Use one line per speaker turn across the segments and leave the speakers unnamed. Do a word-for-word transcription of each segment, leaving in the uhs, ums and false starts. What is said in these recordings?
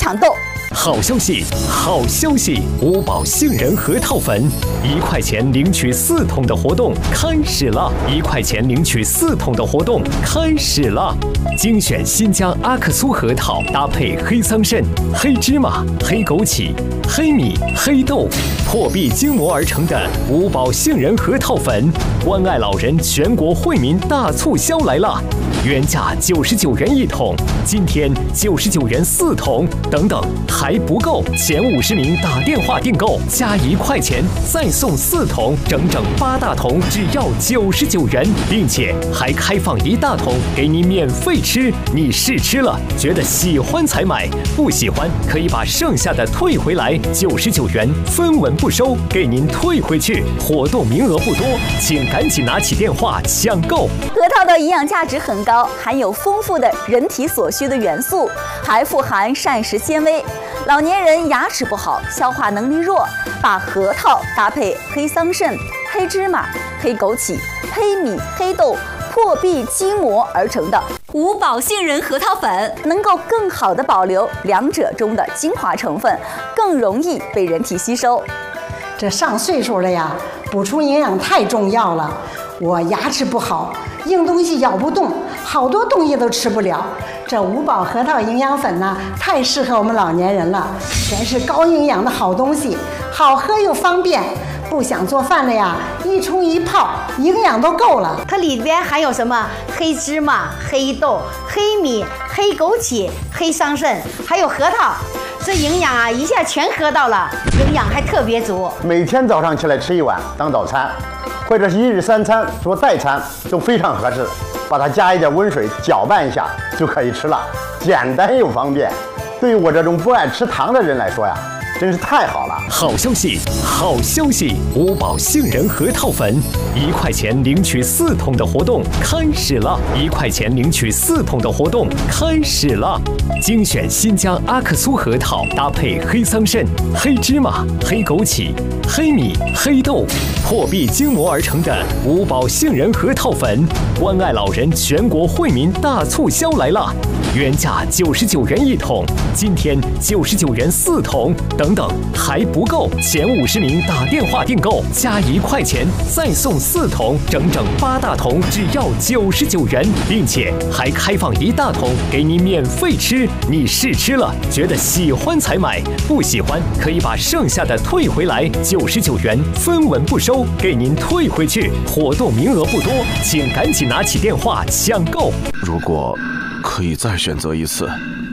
抢购。
好消息，好消息！五宝杏仁核桃粉，一块钱领取四桶的活动开始了！一块钱领取四桶的活动开始了！精选新疆阿克苏核桃，搭配黑桑葚、黑芝麻、黑枸杞、黑米、黑豆，破壁精磨而成的五宝杏仁核桃粉，关爱老人全国惠民大促销来了！原价九十九元一桶，今天九十九元四桶，等等还不够，前五十名打电话订购加一块钱，再送四桶，整整八大桶，只要九十九元，并且还开放一大桶给你免费吃。你试吃了，觉得喜欢才买，不喜欢可以把剩下的退回来，九十九元分文不收，给您退回去。活动名额不多，请赶紧拿起电话抢购。
核桃的营养价值很高，含有丰富的人体所需的元素，还富含膳食纤维。老年人牙齿不好，消化能力弱，把核桃搭配黑桑葚、黑芝麻、黑枸杞、黑米、黑豆破壁精磨而成的五宝杏仁核桃粉，能够更好的保留两者中的精华成分，更容易被人体吸收。
这上岁数了呀，补充营养太重要了。我牙齿不好，硬东西咬不动，好多东西都吃不了。这五宝核桃营养粉呢，太适合我们老年人了，全是高营养的好东西，好喝又方便。不想做饭了呀，一冲一泡，营养都够了。
它里边含有什么？黑芝麻、黑豆、黑米、黑枸杞、黑桑葚，还有核桃。这营养啊，一下全喝到了，营养还特别足。
每天早上起来吃一碗当早餐，或者是一日三餐做代餐，都非常合适。把它加一点温水搅拌一下就可以吃了，简单又方便。对于我这种不爱吃糖的人来说呀，真是太好了！
好消息，好消息！五宝杏仁核桃粉，一块钱领取四桶的活动开始了！一块钱领取四桶的活动开始了！精选新疆阿克苏核桃，搭配黑桑葚、黑芝麻、黑枸杞、黑米、黑豆，破壁精磨而成的五宝杏仁核桃粉，关爱老人全国惠民大促销来了！原价九十九元一桶，今天九十九元四桶，等等还不够，前五十名打电话订购加一块钱，再送四桶，整整八大桶，只要九十九元，并且还开放一大桶给你免费吃。你试吃了，觉得喜欢才买，不喜欢可以把剩下的退回来，九十九元分文不收，给您退回去。活动名额不多，请赶紧拿起电话抢购。
如果可以再选择一次，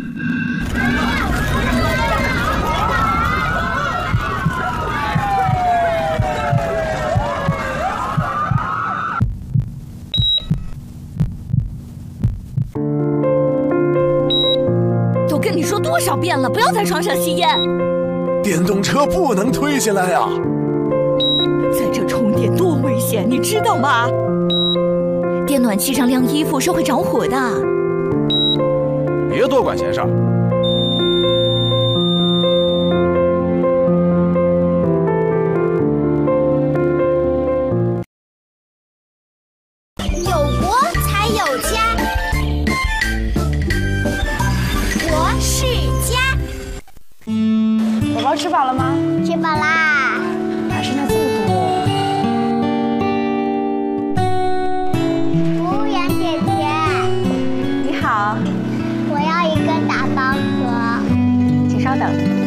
都跟你说多少遍了，不要在床上吸烟。
电动车不能推下来呀！
在这充电多危险，你知道吗？电暖气上晾衣服是会着火的。
别多管闲事儿。
有国才有家，国是家。
宝宝吃饱了吗？
吃饱啦。
哪剩下这么多？
服务员姐姐，
你好，
我要一个打包盒。
请稍等。